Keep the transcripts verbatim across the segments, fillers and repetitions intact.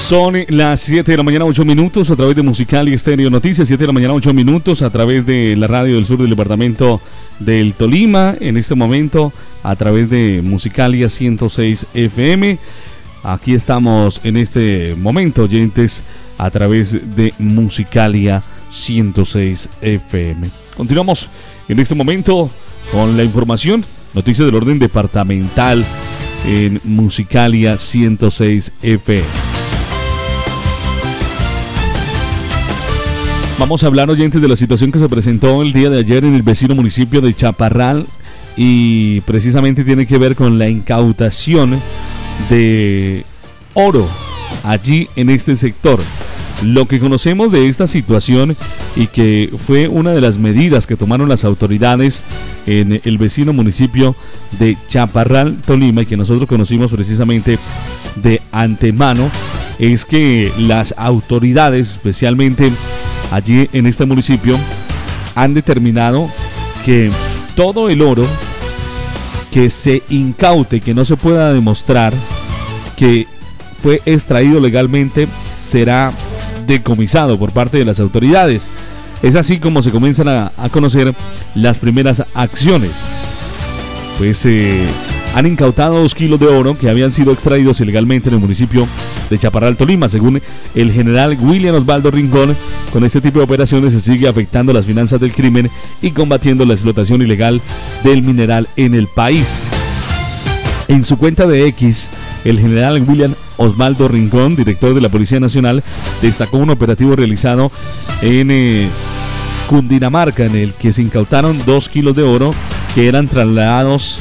Son las siete de la mañana, ocho minutos, a través de Musical y Estéreo Noticias. siete de la mañana, ocho minutos, a través de la radio del sur del departamento del Tolima. En este momento, a través de Musicalia ciento seis F M. Aquí estamos en este momento, oyentes, a través de Musicalia ciento seis F M. Continuamos en este momento con la información, noticias del orden departamental en Musicalia ciento seis F M. Vamos a hablar, oyentes, de la situación que se presentó el día de ayer en el vecino municipio de Chaparral, y precisamente tiene que ver con la incautación de oro allí en este sector. Lo que conocemos de esta situación, y que fue una de las medidas que tomaron las autoridades en el vecino municipio de Chaparral, Tolima, y que nosotros conocimos precisamente de antemano, es que las autoridades, especialmente allí en este municipio, han determinado que todo el oro que se incaute, que no se pueda demostrar que fue extraído legalmente, será decomisado por parte de las autoridades. Es así como se comienzan a, a conocer las primeras acciones. Pues eh, han incautado dos kilos de oro que habían sido extraídos ilegalmente en el municipio de Chaparral, Tolima. Según el general William Osvaldo Rincón, con este tipo de operaciones se sigue afectando las finanzas del crimen y combatiendo la explotación ilegal del mineral en el país. En su cuenta de X, el general William Osvaldo Rincón, director de la Policía Nacional, destacó un operativo realizado en eh, Cundinamarca, en el que se incautaron dos kilos de oro que eran trasladados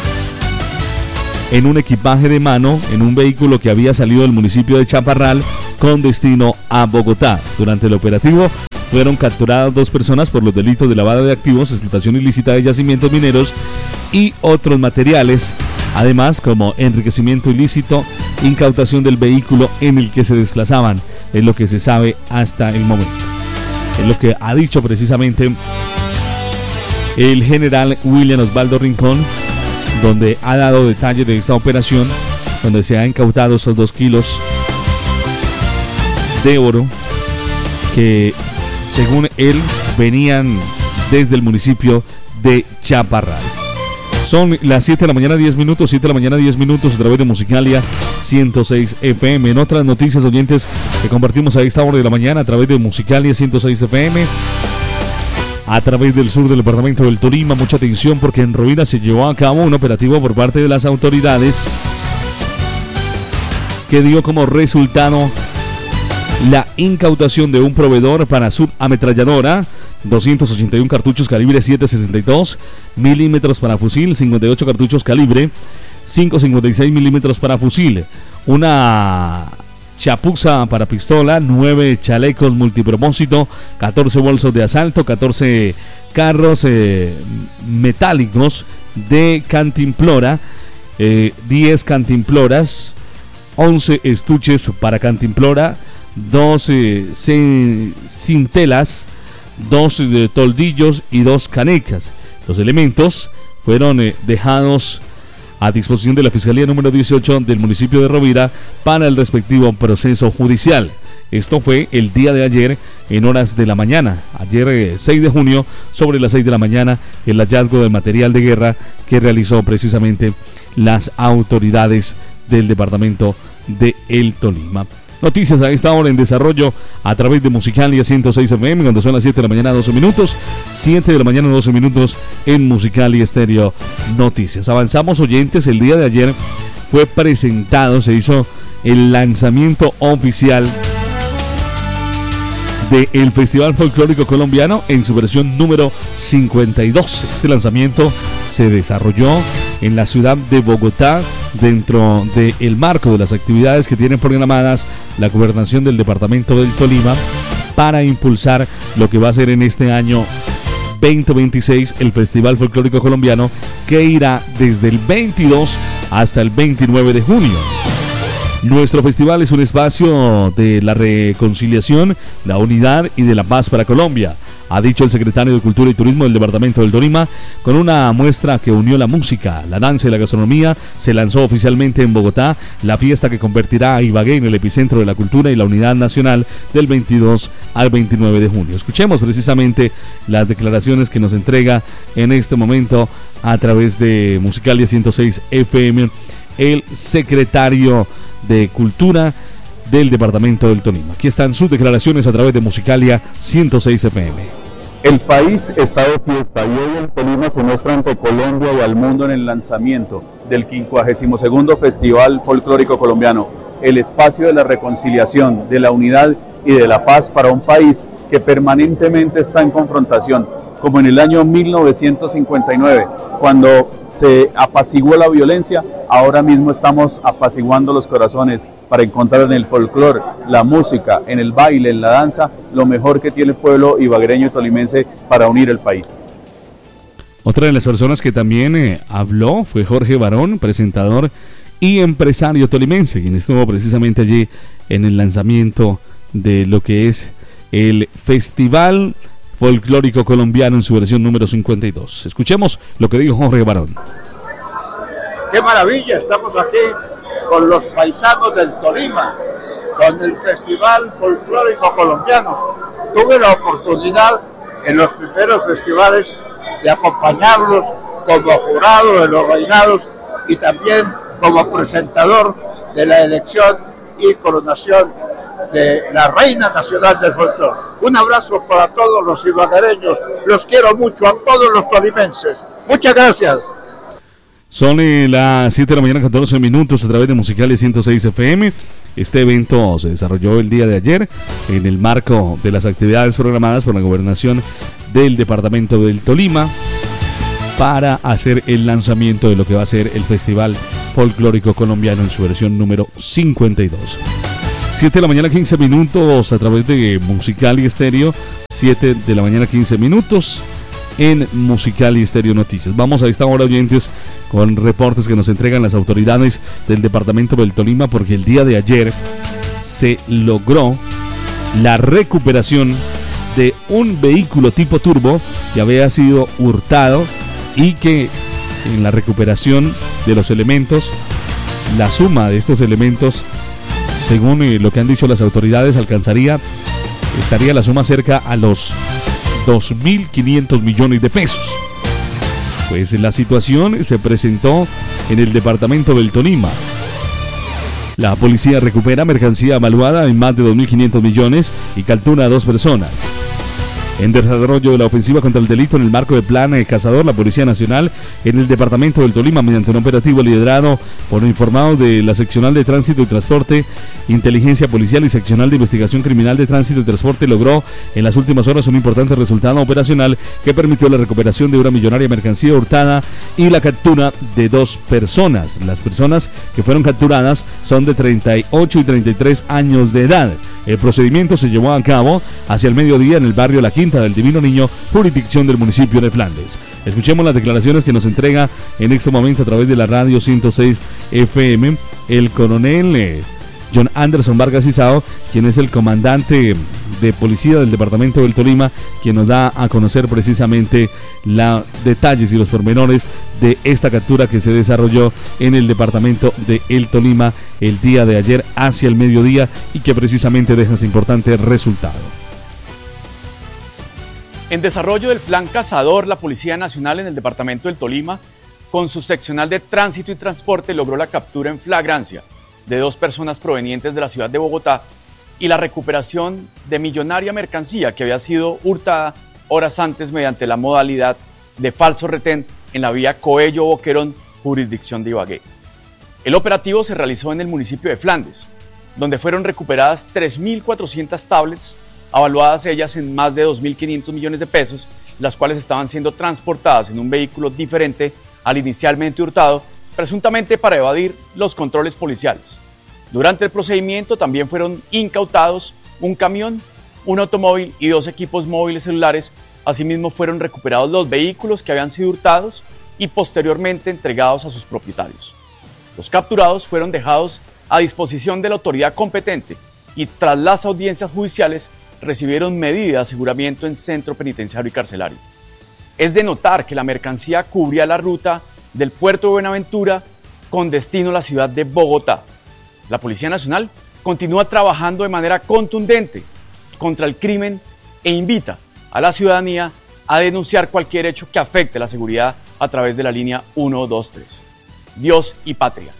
en un equipaje de mano en un vehículo que había salido del municipio de Chaparral con destino a Bogotá. Durante el operativo fueron capturadas dos personas por los delitos de lavado de activos, explotación ilícita de yacimientos mineros y otros materiales, además como enriquecimiento ilícito, incautación del vehículo en el que se desplazaban. Es lo que se sabe hasta el momento. Es lo que ha dicho precisamente el general William Osvaldo Rincón, donde ha dado detalles de esta operación, donde se han incautado estos dos kilos de oro que, según él, venían desde el municipio de Chaparral. Son las siete de la mañana, diez minutos, siete de la mañana, diez minutos, a través de Musicalia ciento seis F M. En otras noticias, oyentes, que compartimos a esta hora de la mañana a través de Musicalia ciento seis F M, a través del sur del departamento del Tolima, mucha atención, porque en Rovira se llevó a cabo un operativo por parte de las autoridades que dio como resultado la incautación de un proveedor para subametralladora, doscientos ochenta y uno cartuchos calibre siete sesenta y dos milímetros para fusil, cincuenta y ocho cartuchos calibre cinco cincuenta y seis milímetros para fusil, una chapuza para pistola, nueve chalecos multipropósito, catorce bolsos de asalto, catorce carros eh, metálicos de cantimplora, eh, diez cantimploras, once estuches para cantimplora, doce cintelas, dos eh, toldillos y dos canecas. Los elementos fueron eh, dejados a disposición de la Fiscalía número dieciocho del municipio de Rovira para el respectivo proceso judicial. Esto fue el día de ayer en horas de la mañana, ayer eh, seis de junio, sobre las seis de la mañana, el hallazgo de material de guerra que realizó precisamente las autoridades del departamento de El Tolima. Noticias a esta hora en desarrollo a través de Musicalia ciento seis F M, cuando son las siete de la mañana, doce minutos, siete de la mañana, doce minutos en Musicalia Estéreo Noticias. Avanzamos, oyentes. El día de ayer fue presentado, se hizo el lanzamiento oficial del Festival Folclórico Colombiano en su versión número cincuenta y dos. Este lanzamiento se desarrolló en la ciudad de Bogotá, dentro del marco de las actividades que tienen programadas la gobernación del departamento del Tolima para impulsar lo que va a ser en este año veinte veintiséis el Festival Folclórico Colombiano, que irá desde el veintidós hasta el veintinueve de junio. Nuestro festival es un espacio de la reconciliación, la unidad y de la paz para Colombia. ha dicho el secretario de Cultura y Turismo del departamento del Tolima. Con una muestra que unió la música, la danza y la gastronomía, se lanzó oficialmente en Bogotá la fiesta que convertirá a Ibagué en el epicentro de la cultura y la unidad nacional del veintidós al veintinueve de junio. Escuchemos precisamente las declaraciones que nos entrega en este momento a través de Musicalia ciento seis F M el secretario de Cultura del departamento del Tolima. Aquí están sus declaraciones a través de Musicalia ciento seis F M. El país está de fiesta y hoy el Tolima se muestra ante Colombia y al mundo en el lanzamiento del quincuagésimo segundo Festival Folclórico Colombiano, el espacio de la reconciliación, de la unidad y de la paz para un país que permanentemente está en confrontación, como en el año mil novecientos cincuenta y nueve, cuando se apaciguó la violencia. Ahora mismo estamos apaciguando los corazones para encontrar en el folclore, la música, en el baile, en la danza, lo mejor que tiene el pueblo ibaguereño y tolimense para unir el país. Otra de las personas que también eh, habló fue Jorge Barón, presentador y empresario tolimense, quien estuvo precisamente allí en el lanzamiento de lo que es el Festival Folclórico Colombiano en su versión número cincuenta y dos. Escuchemos lo que dijo Jorge Barón. ¡Qué maravilla! Estamos aquí con los paisanos del Tolima, con el Festival Folclórico Colombiano. Tuve la oportunidad en los primeros festivales de acompañarlos como jurado de los reinados y también como presentador de la elección y coronación de la Reina Nacional del Folclore. Un abrazo para todos los ibaguereños, los quiero mucho, a todos los tolimenses. Muchas gracias. Son eh, las siete de la mañana, catorce minutos, a través de Musicalia ciento seis F M. Este evento se desarrolló el día de ayer en el marco de las actividades programadas por la Gobernación del departamento del Tolima para hacer el lanzamiento de lo que va a ser el Festival Folclórico Colombiano en su versión número cincuenta y dos. siete de la mañana, quince minutos, a través de Musicalia Estéreo. siete de la mañana, quince minutos en Musicalia Estéreo Noticias. Vamos a esta hora, oyentes, con reportes que nos entregan las autoridades del departamento del Tolima, porque el día de ayer se logró la recuperación de un vehículo tipo turbo que había sido hurtado y que en la recuperación de los elementos, la suma de estos elementos, según eh, lo que han dicho las autoridades, alcanzaría, estaría la suma cerca a los dos mil quinientos millones de pesos. Pues la situación se presentó en el departamento del Tolima. La policía recupera mercancía evaluada en más de dos mil quinientos millones y captura a dos personas. En desarrollo de la ofensiva contra el delito en el marco del Plan eh, Cazador, la Policía Nacional en el departamento del Tolima, mediante un operativo liderado por informados de la Seccional de Tránsito y Transporte, Inteligencia Policial y Seccional de Investigación Criminal de Tránsito y Transporte, logró en las últimas horas un importante resultado operacional que permitió la recuperación de una millonaria mercancía hurtada y la captura de dos personas. Las personas que fueron capturadas son de treinta y ocho y treinta y tres años de edad. El procedimiento se llevó a cabo hacia el mediodía en el barrio La Quinta del Divino Niño, jurisdicción del municipio de Flandes. Escuchemos las declaraciones que nos entrega en este momento a través de la radio ciento seis F M el coronel eh, John Anderson Vargas Isao, quien es el comandante de policía del departamento del Tolima, quien nos da a conocer precisamente los detalles y los pormenores de esta captura que se desarrolló en el departamento de El Tolima el día de ayer hacia el mediodía y que precisamente deja ese importante resultado. En desarrollo del Plan Cazador, la Policía Nacional en el departamento del Tolima, con su seccional de Tránsito y Transporte, logró la captura en flagrancia de dos personas provenientes de la ciudad de Bogotá y la recuperación de millonaria mercancía que había sido hurtada horas antes mediante la modalidad de falso retén en la vía Coello-Boquerón, jurisdicción de Ibagué. El operativo se realizó en el municipio de Flandes, donde fueron recuperadas tres mil cuatrocientas tablets, avaluadas ellas en más de dos mil quinientos millones de pesos, las cuales estaban siendo transportadas en un vehículo diferente al inicialmente hurtado, presuntamente para evadir los controles policiales. Durante el procedimiento también fueron incautados un camión, un automóvil y dos equipos móviles celulares. Asimismo fueron recuperados los vehículos que habían sido hurtados y posteriormente entregados a sus propietarios. Los capturados fueron dejados a disposición de la autoridad competente y tras las audiencias judiciales recibieron medida de aseguramiento en centro penitenciario y carcelario. Es de notar que la mercancía cubría la ruta del puerto de Buenaventura con destino a la ciudad de Bogotá. La Policía Nacional continúa trabajando de manera contundente contra el crimen e invita a la ciudadanía a denunciar cualquier hecho que afecte la seguridad a través de la línea uno dos tres. Dios y patria.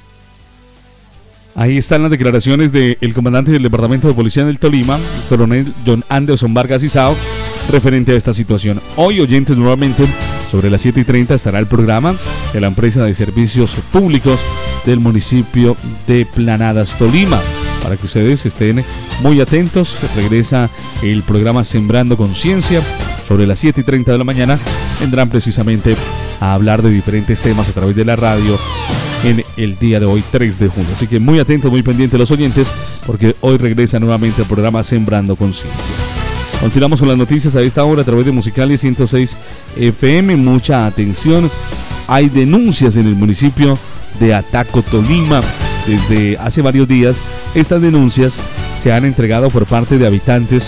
Ahí están las declaraciones del comandante del Departamento de Policía del Tolima, el coronel John Anderson Vargas Isao, referente a esta situación. Hoy, oyentes, nuevamente, sobre las siete y treinta estará el programa de la empresa de servicios públicos del municipio de Planadas, Tolima. Para que ustedes estén muy atentos, regresa el programa Sembrando Conciencia. Sobre las siete y treinta de la mañana vendrán precisamente a hablar de diferentes temas a través de la radio en el día de hoy, tres de junio. Así que muy atentos, muy pendientes los oyentes, porque hoy regresa nuevamente el programa Sembrando Conciencia. Continuamos con las noticias a esta hora a través de Musicalia ciento seis F M. Mucha atención. Hay denuncias en el municipio de Ataco, Tolima. Desde hace varios días, estas denuncias se han entregado por parte de habitantes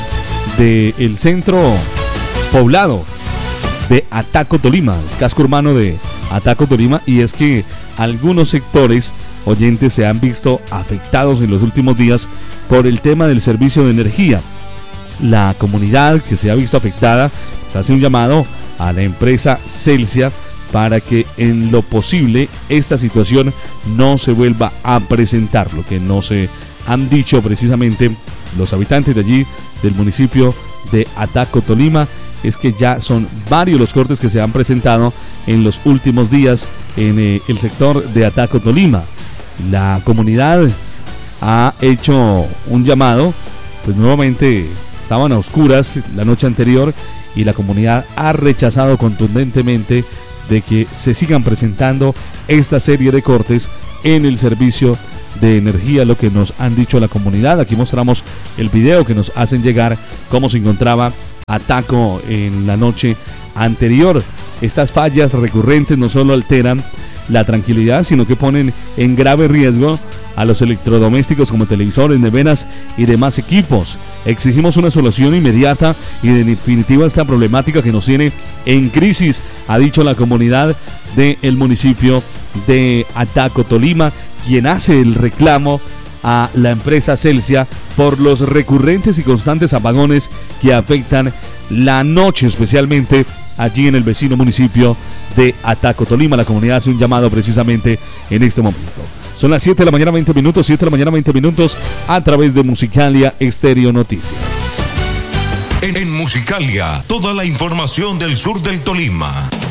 del centro poblado de Ataco, Tolima, el casco urbano de Ataco, Tolima, y es que algunos sectores, oyentes, se han visto afectados en los últimos días por el tema del servicio de energía. La comunidad que se ha visto afectada se hace un llamado a la empresa Celsia para que en lo posible esta situación no se vuelva a presentar. Lo que nos eh, han dicho precisamente los habitantes de allí, del municipio de Ataco, Tolima, es que ya son varios los cortes que se han presentado en los últimos días en eh, el sector de Ataco, Tolima. La comunidad ha hecho un llamado, pues nuevamente estaban a oscuras la noche anterior y la comunidad ha rechazado contundentemente de que se sigan presentando esta serie de cortes en el servicio de energía, lo que nos han dicho la comunidad. Aquí mostramos el video que nos hacen llegar, cómo se encontraba Ataco en la noche anterior. Estas fallas recurrentes no solo alteran la tranquilidad, sino que ponen en grave riesgo a los electrodomésticos como televisores, neveras y demás equipos. Exigimos una solución inmediata y de definitiva a esta problemática que nos tiene en crisis, ha dicho la comunidad del municipio de Ataco, Tolima, quien hace el reclamo a la empresa Celsia por los recurrentes y constantes apagones que afectan la noche, especialmente allí en el vecino municipio de Ataco, Tolima. La comunidad hace un llamado precisamente en este momento. Son las siete de la mañana, veinte minutos, siete de la mañana, veinte minutos, a través de Musicalia Estéreo Noticias. En, en Musicalia, toda la información del sur del Tolima.